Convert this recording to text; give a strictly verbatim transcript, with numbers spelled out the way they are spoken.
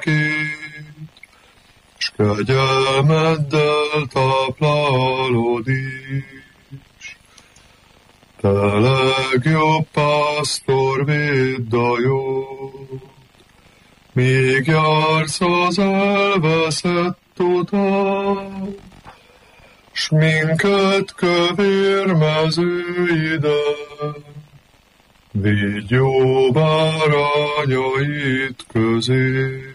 örökké, s kegyelmeddel táplálod is. Te legjobb pásztor, védd a jót, míg jársz az elveszett után, s minket kövér mezőiden, vigy jó bárányait közé.